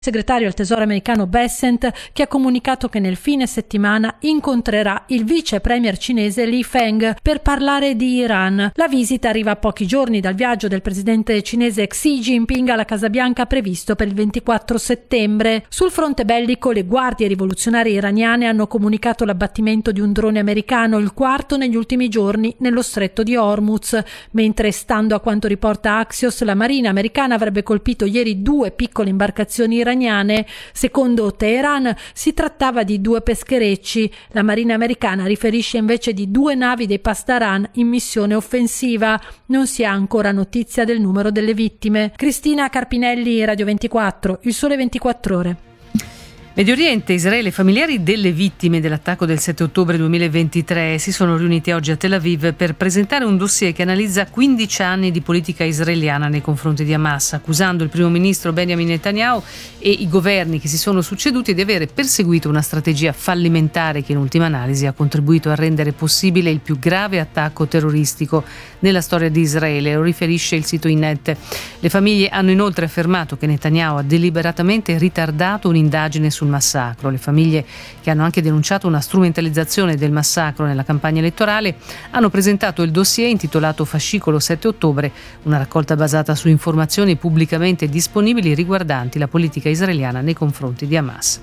Segretario al Tesoro americano Bessent, che ha comunicato che nel fine settimana incontrerà il vice premier cinese Li Feng per parlare di Iran. La visita arriva a pochi giorni dal viaggio del presidente cinese Xi Jinping alla Casa Bianca previsto per il 24 settembre. Sul fronte bellico, le guardie rivoluzionarie iraniane hanno comunicato l'abbattimento di un drone americano, il quarto negli ultimi giorni nello stretto di Hormuz, mentre, stando a quanto riporta Axios, la marina americana avrebbe colpito ieri 2 piccole imbarcazioni iraniane. Secondo Teheran si trattava di 2 pescherecci. La marina americana riferisce invece di 2 navi dei Pasdaran in missione offensiva. Non si ha ancora notizia del numero delle vittime. Cristina Carpinelli, Radio 24, Il Sole 24 Ore. Medio Oriente, Israele e familiari delle vittime dell'attacco del 7 ottobre 2023 si sono riuniti oggi a Tel Aviv per presentare un dossier che analizza 15 anni di politica israeliana nei confronti di Hamas, accusando il primo ministro Benjamin Netanyahu e i governi che si sono succeduti di avere perseguito una strategia fallimentare che in ultima analisi ha contribuito a rendere possibile il più grave attacco terroristico nella storia di Israele, lo riferisce il sito Ynet. Le famiglie hanno inoltre affermato che Netanyahu ha deliberatamente ritardato un'indagine sul massacro. Le famiglie, che hanno anche denunciato una strumentalizzazione del massacro nella campagna elettorale, hanno presentato il dossier intitolato Fascicolo 7 ottobre, una raccolta basata su informazioni pubblicamente disponibili riguardanti la politica israeliana nei confronti di Hamas.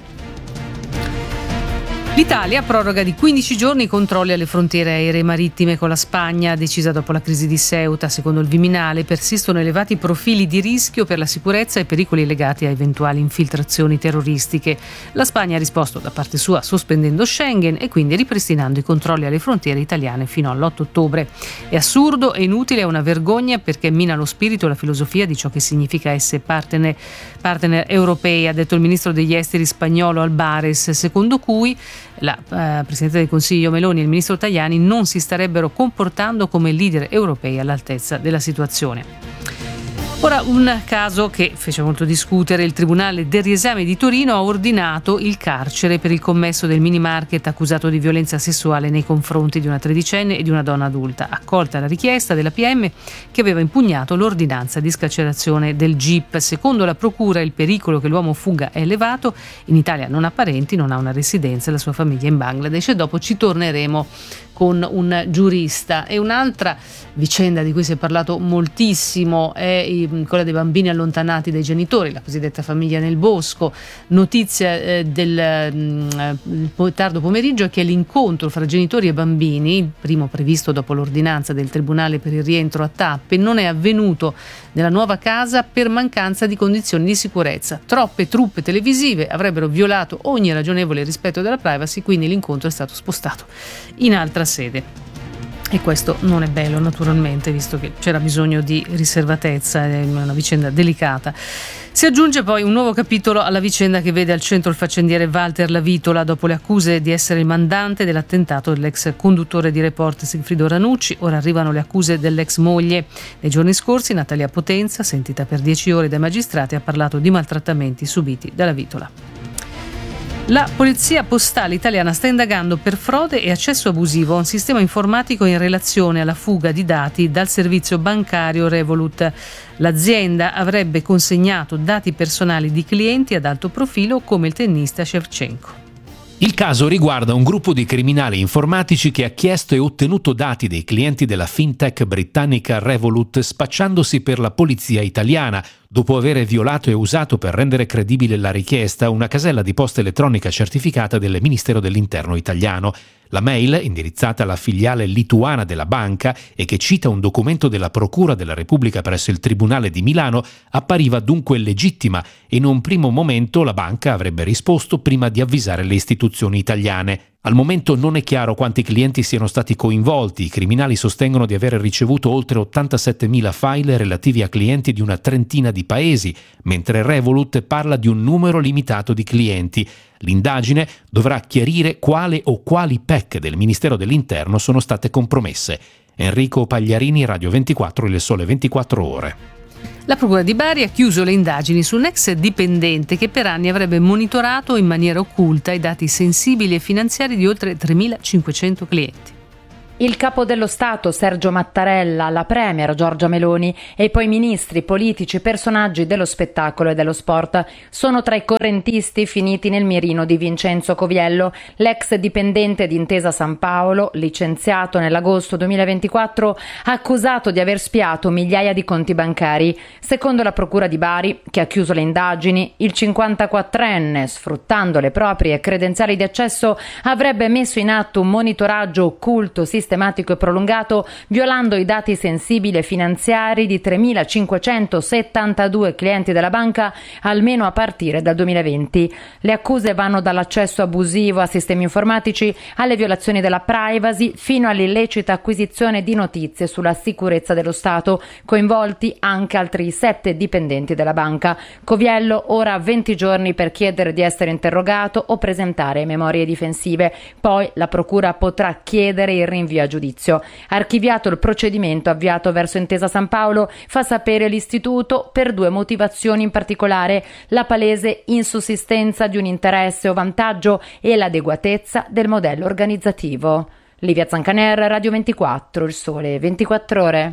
L'Italia proroga di 15 giorni i controlli alle frontiere aeree marittime con la Spagna, decisa dopo la crisi di Ceuta. Secondo il Viminale persistono elevati profili di rischio per la sicurezza e pericoli legati a eventuali infiltrazioni terroristiche. La Spagna ha risposto da parte sua sospendendo Schengen e quindi ripristinando i controlli alle frontiere italiane fino all'8 ottobre. È assurdo e inutile, è una vergogna perché mina lo spirito e la filosofia di ciò che significa essere partner europei, ha detto il ministro degli esteri spagnolo Albares, secondo cui la Presidente del Consiglio Meloni e il ministro Tajani non si starebbero comportando come leader europei all'altezza della situazione. Ora, un caso che fece molto discutere: il Tribunale del Riesame di Torino ha ordinato il carcere per il commesso del mini market accusato di violenza sessuale nei confronti di una tredicenne e di una donna adulta, accolta la richiesta della PM che aveva impugnato l'ordinanza di scarcerazione del GIP. Secondo la procura il pericolo che l'uomo fugga è elevato, in Italia non ha parenti, non ha una residenza e la sua famiglia è in Bangladesh, e dopo ci torneremo con un giurista. E un'altra vicenda di cui si è parlato moltissimo è quella dei bambini allontanati dai genitori, la cosiddetta famiglia nel bosco. Notizia del tardo pomeriggio è che l'incontro fra genitori e bambini, il primo previsto dopo l'ordinanza del Tribunale per il rientro a tappe, non è avvenuto nella nuova casa per mancanza di condizioni di sicurezza. Troppe truppe televisive avrebbero violato ogni ragionevole rispetto della privacy, quindi l'incontro è stato spostato in altra sede. E questo non è bello, naturalmente, visto che c'era bisogno di riservatezza, è una vicenda delicata. Si aggiunge poi un nuovo capitolo alla vicenda che vede al centro il faccendiere Walter Lavitola dopo le accuse di essere il mandante dell'attentato dell'ex conduttore di Report Sigfrido Ranucci. Ora arrivano le accuse dell'ex moglie. Nei giorni scorsi Natalia Potenza, sentita per 10 ore dai magistrati, ha parlato di maltrattamenti subiti da Lavitola. La polizia postale italiana sta indagando per frode e accesso abusivo a un sistema informatico in relazione alla fuga di dati dal servizio bancario Revolut. L'azienda avrebbe consegnato dati personali di clienti ad alto profilo come il tennista Shevchenko. Il caso riguarda un gruppo di criminali informatici che ha chiesto e ottenuto dati dei clienti della fintech britannica Revolut spacciandosi per la polizia italiana, dopo aver violato e usato per rendere credibile la richiesta una casella di posta elettronica certificata del Ministero dell'Interno italiano. La mail, indirizzata alla filiale lituana della banca e che cita un documento della Procura della Repubblica presso il Tribunale di Milano, appariva dunque legittima e in un primo momento la banca avrebbe risposto prima di avvisare le istituzioni italiane. Al momento non è chiaro quanti clienti siano stati coinvolti. I criminali sostengono di aver ricevuto oltre 87.000 file relativi a clienti di una trentina di paesi, mentre Revolut parla di un numero limitato di clienti. L'indagine dovrà chiarire quale o quali PEC del Ministero dell'Interno sono state compromesse. Enrico Pagliarini, Radio 24, Il Sole 24 Ore. La Procura di Bari ha chiuso le indagini su un ex dipendente che per anni avrebbe monitorato in maniera occulta i dati sensibili e finanziari di oltre 3.500 clienti. Il capo dello Stato Sergio Mattarella, la premier Giorgia Meloni e poi ministri, politici, personaggi dello spettacolo e dello sport sono tra i correntisti finiti nel mirino di Vincenzo Coviello, l'ex dipendente di Intesa Sanpaolo, licenziato nell'agosto 2024, accusato di aver spiato migliaia di conti bancari. Secondo la procura di Bari, che ha chiuso le indagini, il 54enne, sfruttando le proprie credenziali di accesso, avrebbe messo in atto un monitoraggio occulto, sistematico e prolungato, violando i dati sensibili e finanziari di 3.572 clienti della banca, almeno a partire dal 2020. Le accuse vanno dall'accesso abusivo a sistemi informatici alle violazioni della privacy fino all'illecita acquisizione di notizie sulla sicurezza dello Stato, coinvolti anche altri 7 dipendenti della banca. Coviello ora ha 20 giorni per chiedere di essere interrogato o presentare memorie difensive. Poi la procura potrà chiedere il rinvio a giudizio. Archiviato il procedimento avviato verso Intesa Sanpaolo, fa sapere l'istituto, per 2 motivazioni in particolare: la palese insussistenza di un interesse o vantaggio e l'adeguatezza del modello organizzativo. Livia Zancaner, Radio 24, Il Sole 24 Ore.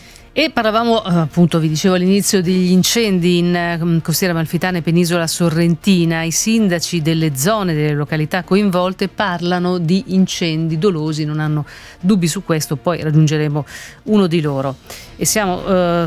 E parlavamo, appunto, vi dicevo all'inizio, degli incendi in Costiera Amalfitana e Penisola Sorrentina. I sindaci delle zone, delle località coinvolte parlano di incendi dolosi, non hanno dubbi su questo, poi raggiungeremo uno di loro. E siamo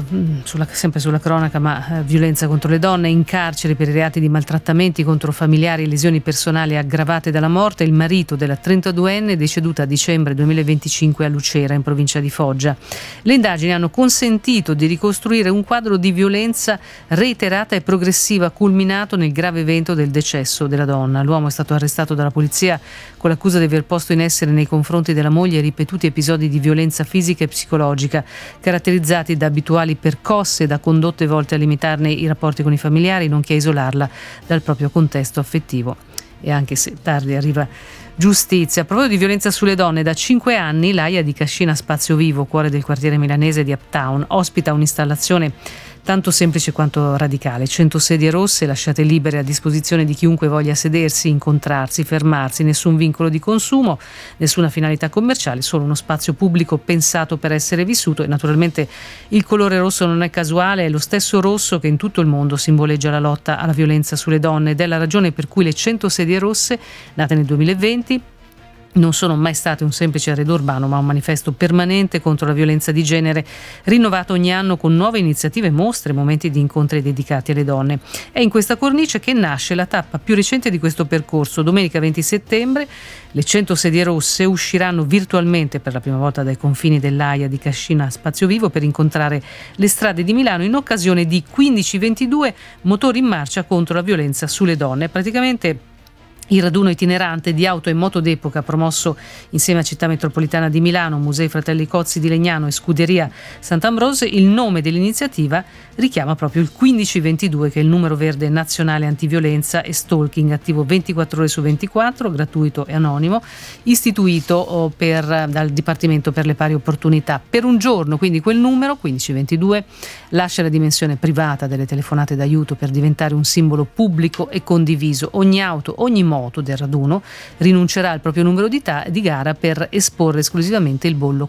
sempre sulla cronaca, ma violenza contro le donne, in carcere per i reati di maltrattamenti contro familiari e lesioni personali aggravate dalla morte il marito della 32enne deceduta a dicembre 2025 a Lucera, in provincia di Foggia. Le indagini hanno consentito di ricostruire un quadro di violenza reiterata e progressiva culminato nel grave evento del decesso della donna. L'uomo è stato arrestato dalla polizia con l'accusa di aver posto in essere nei confronti della moglie ripetuti episodi di violenza fisica e psicologica, caratterizzati da abituali percosse e da condotte volte a limitarne i rapporti con i familiari, nonché a isolarla dal proprio contesto affettivo. E anche se tardi arriva giustizia. A proposito di violenza sulle donne, da 5 anni l'AIA di Cascina Spazio Vivo, cuore del quartiere milanese di Uptown, ospita un'installazione tanto semplice quanto radicale: 100 sedie rosse lasciate libere a disposizione di chiunque voglia sedersi, incontrarsi, fermarsi, nessun vincolo di consumo, nessuna finalità commerciale, solo uno spazio pubblico pensato per essere vissuto. E naturalmente il colore rosso non è casuale, è lo stesso rosso che in tutto il mondo simboleggia la lotta alla violenza sulle donne, ed è la ragione per cui le 100 sedie rosse, nate nel 2020, non sono mai state un semplice arredo urbano, ma un manifesto permanente contro la violenza di genere, rinnovato ogni anno con nuove iniziative, mostre, momenti di incontri dedicati alle donne. È in questa cornice che nasce la tappa più recente di questo percorso. Domenica 20 settembre le 100 sedie rosse usciranno virtualmente per la prima volta dai confini dell'AIA di Cascina Spazio Vivo per incontrare le strade di Milano in occasione di 1522 motori in marcia contro la violenza sulle donne. Praticamente il raduno itinerante di auto e moto d'epoca promosso insieme a Città Metropolitana di Milano, Musei Fratelli Cozzi di Legnano e Scuderia Sant'Ambrose. Il nome dell'iniziativa richiama proprio il 1522, che è il numero verde nazionale antiviolenza e stalking, attivo 24 ore su 24, gratuito e anonimo, istituito dal Dipartimento per le Pari Opportunità. Per un giorno, quindi, quel numero 1522 lascia la dimensione privata delle telefonate d'aiuto per diventare un simbolo pubblico e condiviso. Ogni auto, ogni moto del raduno rinuncerà al proprio numero di gara per esporre esclusivamente il bollo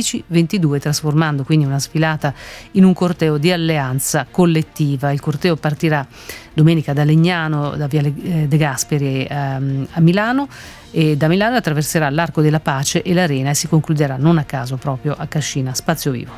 1522, trasformando quindi una sfilata in un corteo di alleanza collettiva. Il corteo partirà domenica da Legnano, da Viale De Gasperi a Milano, e da Milano attraverserà l'Arco della Pace e l'Arena e si concluderà non a caso proprio a Cascina Spazio Vivo.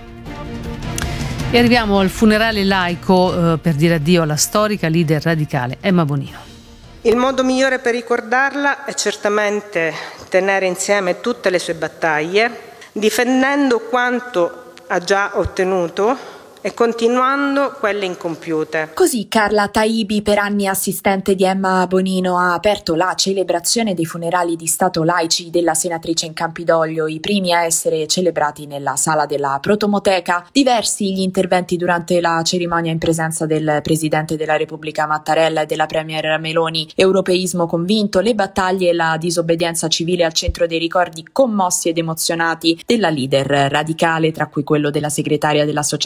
E arriviamo al funerale laico per dire addio alla storica leader radicale Emma Bonino. Il modo migliore per ricordarla è certamente tenere insieme tutte le sue battaglie, difendendo quanto ha già ottenuto e continuando quelle incompiute. Così Carla Taibi, per anni assistente di Emma Bonino, ha aperto la celebrazione dei funerali di Stato laici della senatrice in Campidoglio, i primi a essere celebrati nella sala della Protomoteca. Diversi gli interventi durante la cerimonia in presenza del Presidente della Repubblica Mattarella e della Premier Meloni. Europeismo convinto, le battaglie e la disobbedienza civile al centro dei ricordi commossi ed emozionati della leader radicale, tra cui quello della segretaria dell'associazione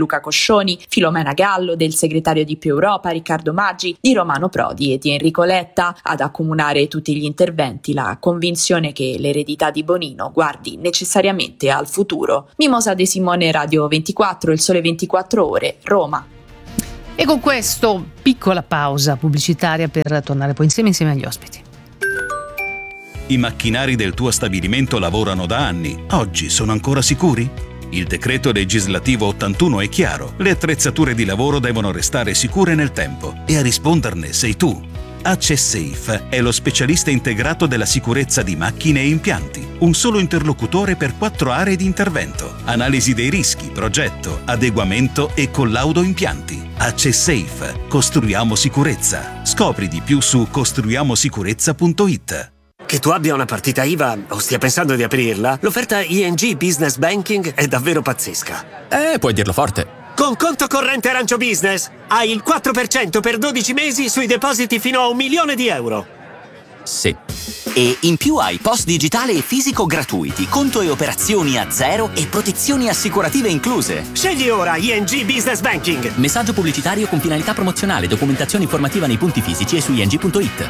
Luca Coscioni, Filomena Gallo, del segretario di Più Europa Riccardo Maggi, di Romano Prodi e di Enrico Letta. Ad accomunare tutti gli interventi la convinzione che l'eredità di Bonino guardi necessariamente al futuro. Mimosa De Simone, Radio 24, Il Sole 24 Ore, Roma. E con questo piccola pausa pubblicitaria per tornare poi insieme agli ospiti. I macchinari del tuo stabilimento lavorano da anni. Oggi sono ancora sicuri? Il decreto legislativo 81 è chiaro. Le attrezzature di lavoro devono restare sicure nel tempo e a risponderne sei tu. AccessSafe è lo specialista integrato della sicurezza di macchine e impianti. Un solo interlocutore per 4 aree di intervento. Analisi dei rischi, progetto, adeguamento e collaudo impianti. AccessSafe. Costruiamo sicurezza. Scopri di più su costruiamosicurezza.it. Che tu abbia una partita IVA o stia pensando di aprirla, l'offerta ING Business Banking è davvero pazzesca. Puoi dirlo forte. Con conto corrente Arancio Business hai il 4% per 12 mesi sui depositi fino a €1.000.000. Sì. E in più hai post digitale e fisico gratuiti, conto e operazioni a zero e protezioni assicurative incluse. Scegli ora ING Business Banking. Messaggio pubblicitario con finalità promozionale, documentazione informativa nei punti fisici e su ing.it.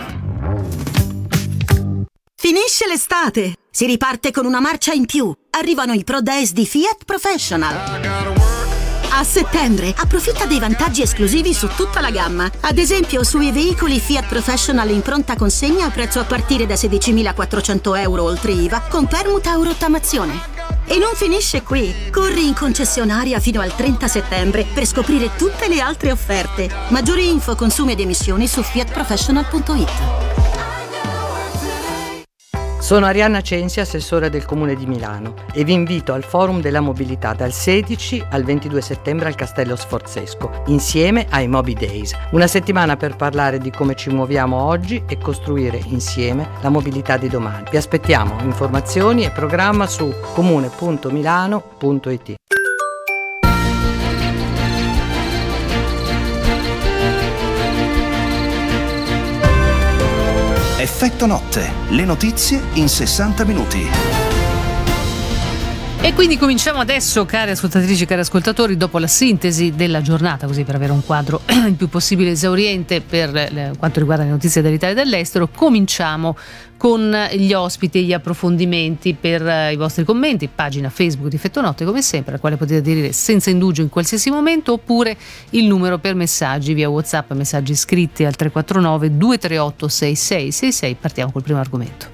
Finisce l'estate, si riparte con una marcia in più. Arrivano i Pro Days di Fiat Professional. A settembre approfitta dei vantaggi esclusivi su tutta la gamma. Ad esempio sui veicoli Fiat Professional in pronta consegna a prezzo a partire da €16.400 oltre IVA con permuta o rottamazione. E non finisce qui. Corri in concessionaria fino al 30 settembre per scoprire tutte le altre offerte. Maggiori info, consumi ed emissioni su fiatprofessional.it. Sono Arianna Censi, assessore del Comune di Milano, e vi invito al Forum della Mobilità dal 16 al 22 settembre al Castello Sforzesco, insieme ai Mobi Days. Una settimana per parlare di come ci muoviamo oggi e costruire insieme la mobilità di domani. Vi aspettiamo informazioni e programma su comune.milano.it. Effetto notte, le notizie in 60 minuti. E quindi cominciamo adesso, cari ascoltatrici e cari ascoltatori, dopo la sintesi della giornata, così per avere un quadro il più possibile esauriente per quanto riguarda le notizie dall'Italia e dall'estero. Cominciamo con gli ospiti e gli approfondimenti per i vostri commenti, pagina Facebook di Effetto Notte come sempre, al quale potete aderire senza indugio in qualsiasi momento, oppure il numero per messaggi via WhatsApp, messaggi scritti al 349 238 6666. Partiamo col primo argomento.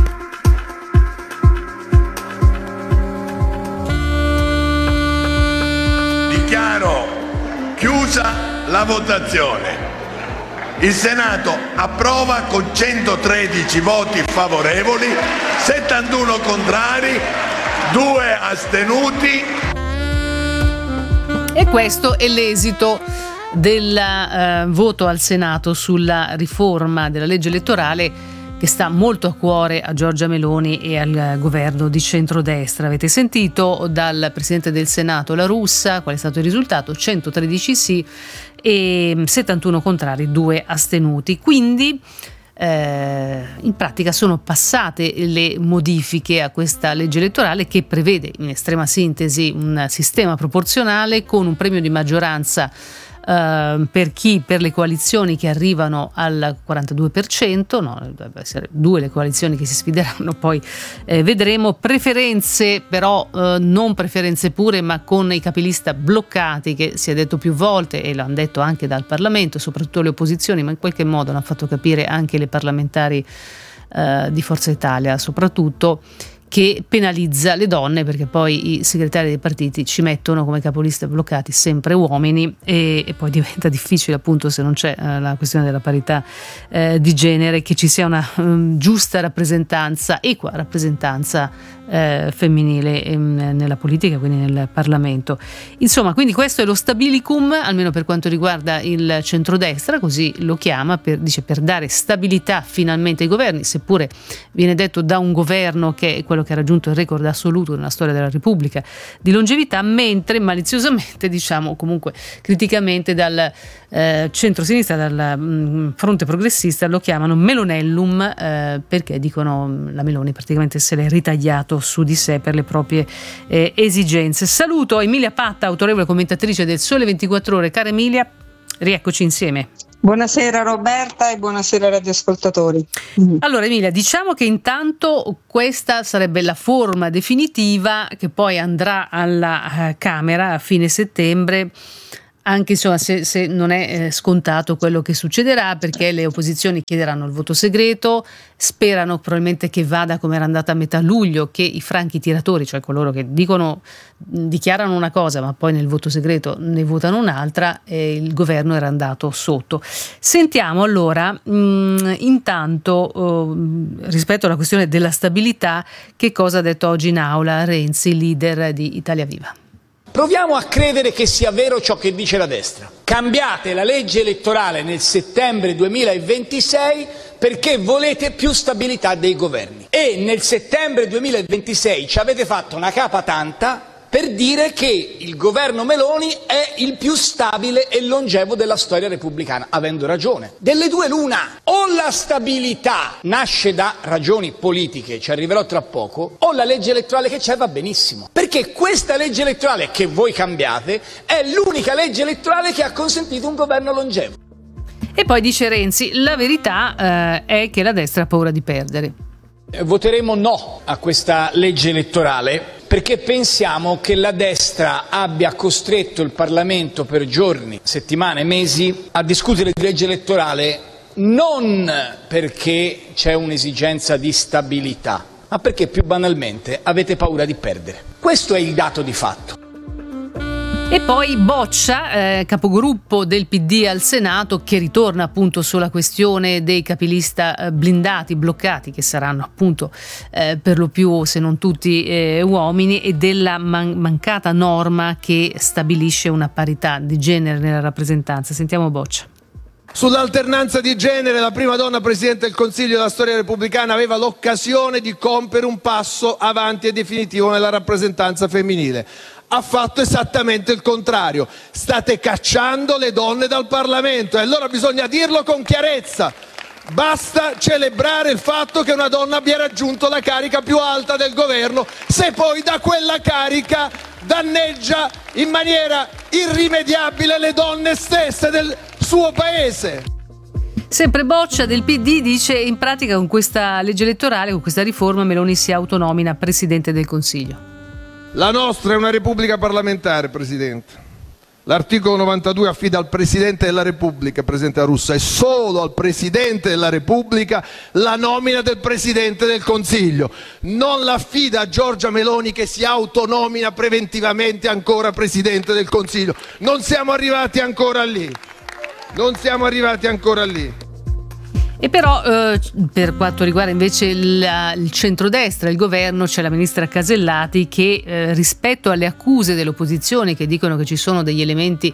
Dichiaro chiusa la votazione. Il Senato approva con 113 voti favorevoli, 71 contrari, 2 astenuti. E questo è l'esito del voto al Senato sulla riforma della legge elettorale che sta molto a cuore a Giorgia Meloni e al governo di centrodestra. Avete sentito dal Presidente del Senato La Russa qual è stato il risultato: 113 sì e 71 contrari, 2 astenuti. Quindi in pratica sono passate le modifiche a questa legge elettorale che prevede in estrema sintesi un sistema proporzionale con un premio di maggioranza per le coalizioni che arrivano al 42%, no, dovrebbero essere 2 le coalizioni che si sfideranno, poi vedremo. Preferenze però non preferenze pure, ma con i capilista bloccati, che si è detto più volte e l'hanno detto anche dal Parlamento, soprattutto le opposizioni, ma in qualche modo l'hanno fatto capire anche le parlamentari di Forza Italia soprattutto, che penalizza le donne, perché poi i segretari dei partiti ci mettono come capoliste bloccati sempre uomini e poi diventa difficile, appunto, se non c'è la questione della parità di genere, che ci sia una giusta rappresentanza, equa rappresentanza femminile nella politica, quindi nel Parlamento. Insomma, quindi questo è lo stabilicum, almeno per quanto riguarda il centrodestra, così lo chiama, per dare stabilità finalmente ai governi, seppure viene detto da un governo che è quello che ha raggiunto il record assoluto nella storia della Repubblica di longevità, mentre maliziosamente, diciamo comunque criticamente, dal centro-sinistra, dal fronte progressista, lo chiamano Melonellum, perché dicono la Meloni praticamente se l'è ritagliato su di sé per le proprie esigenze. Saluto Emilia Patta, autorevole commentatrice del Sole 24 Ore. Cara Emilia, rieccoci insieme. Buonasera Roberta e buonasera radioascoltatori. Allora Emilia, diciamo che intanto questa sarebbe la forma definitiva che poi andrà alla Camera a fine settembre, anche insomma se non è scontato quello che succederà, perché le opposizioni chiederanno il voto segreto, sperano probabilmente che vada come era andata a metà luglio, che i franchi tiratori, cioè coloro che dichiarano una cosa ma poi nel voto segreto ne votano un'altra, e il governo era andato sotto. Sentiamo allora intanto rispetto alla questione della stabilità che cosa ha detto oggi in aula Renzi, leader di Italia Viva. Proviamo a credere che sia vero ciò che dice la destra. Cambiate la legge elettorale nel settembre 2026 perché volete più stabilità dei governi. E nel settembre 2026 ci avete fatto una capa tanta per dire che il governo Meloni è il più stabile e longevo della storia repubblicana, avendo ragione. Delle due l'una: o la stabilità nasce da ragioni politiche, ci arriverò tra poco, o la legge elettorale che c'è va benissimo. Perché questa legge elettorale che voi cambiate è l'unica legge elettorale che ha consentito un governo longevo. E poi dice Renzi, la verità è che la destra ha paura di perdere. Voteremo no a questa legge elettorale perché pensiamo che la destra abbia costretto il Parlamento per giorni, settimane, mesi a discutere di legge elettorale non perché c'è un'esigenza di stabilità, ma perché più banalmente avete paura di perdere. Questo è il dato di fatto. E poi Boccia, capogruppo del PD al Senato, che ritorna appunto sulla questione dei capilista blindati, bloccati, che saranno appunto per lo più, se non tutti, uomini, e della mancata norma che stabilisce una parità di genere nella rappresentanza. Sentiamo Boccia. Sull'alternanza di genere, la prima donna Presidente del Consiglio della storia repubblicana aveva l'occasione di compiere un passo avanti e definitivo nella rappresentanza femminile. Ha fatto esattamente il contrario. State cacciando le donne dal Parlamento e allora bisogna dirlo con chiarezza. Basta celebrare il fatto che una donna abbia raggiunto la carica più alta del governo, se poi da quella carica danneggia in maniera irrimediabile le donne stesse del suo paese. Sempre Boccia del PD dice: in pratica con questa legge elettorale, con questa riforma, Meloni si autonomina Presidente del Consiglio. La nostra è una Repubblica parlamentare, Presidente. L'articolo 92 affida al Presidente della Repubblica, Presidente La Russa, e solo al Presidente della Repubblica la nomina del Presidente del Consiglio. Non l'affida a Giorgia Meloni, che si autonomina preventivamente ancora Presidente del Consiglio. Non siamo arrivati ancora lì. Non siamo arrivati ancora lì. E però per quanto riguarda invece il centrodestra, il governo, c'è la ministra Casellati che rispetto alle accuse dell'opposizione che dicono che ci sono degli elementi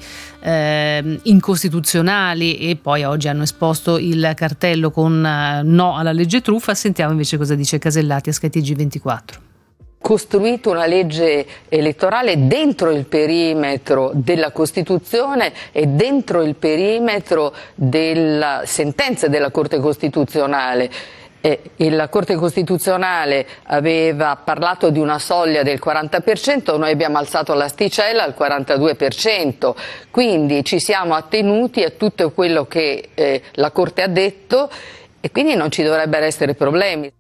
incostituzionali, e poi oggi hanno esposto il cartello con no alla legge truffa, sentiamo invece cosa dice Casellati a Sky TG24. Costruito una legge elettorale dentro il perimetro della Costituzione e dentro il perimetro della sentenza della Corte Costituzionale. La Corte Costituzionale aveva parlato di una soglia del 40%, noi abbiamo alzato l'asticella al 42%, quindi ci siamo attenuti a tutto quello che la Corte ha detto e quindi non ci dovrebbero essere problemi.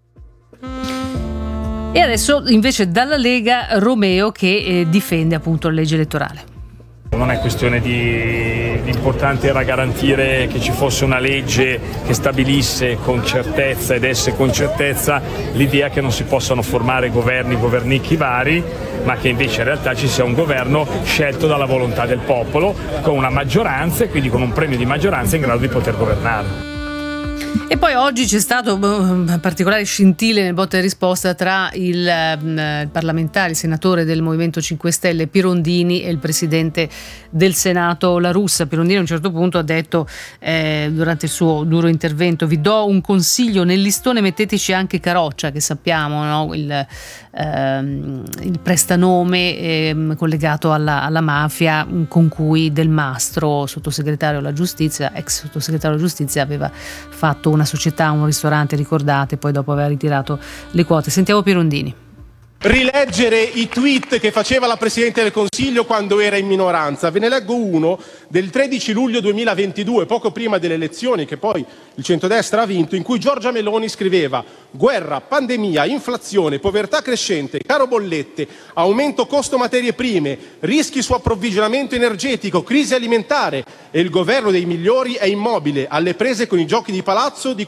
E adesso invece dalla Lega Romeo che difende appunto la legge elettorale. Non è questione di importante era garantire che ci fosse una legge che stabilisse con certezza ed esse con certezza l'idea che non si possano formare governicchi vari, ma che invece in realtà ci sia un governo scelto dalla volontà del popolo, con una maggioranza e quindi con un premio di maggioranza in grado di poter governare. E poi oggi c'è stato particolare scintille nel botta e risposta tra il parlamentare, il senatore del Movimento 5 Stelle Pirondini e il presidente del Senato La Russa. Pirondini a un certo punto ha detto durante il suo duro intervento: vi do un consiglio, nel listone metteteci anche Caroccia, che sappiamo, no? Il prestanome collegato alla mafia, con cui Del Mastro, sottosegretario alla giustizia, ex sottosegretario alla giustizia, aveva fatto una società, un ristorante, ricordate, poi dopo aveva ritirato le quote. Sentiamo Pirondini. Rileggere i tweet che faceva la Presidente del Consiglio quando era in minoranza. Ve ne leggo uno del 13 luglio 2022, poco prima delle elezioni che poi il centrodestra ha vinto, in cui Giorgia Meloni scriveva: guerra, pandemia, inflazione, povertà crescente, caro bollette, aumento costo materie prime, rischi su approvvigionamento energetico, crisi alimentare, e il governo dei migliori è immobile, alle prese con i giochi di palazzo di